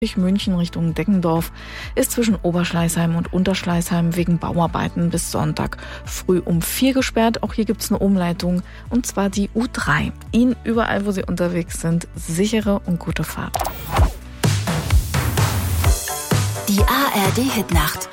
München Richtung Deggendorf ist zwischen Oberschleißheim und Unterschleißheim wegen Bauarbeiten bis Sonntag früh um 4 gesperrt. Auch hier gibt es eine Umleitung, und zwar die U3. Ihnen überall, wo Sie unterwegs sind, sichere und gute Fahrt. Die ARD Hitnacht.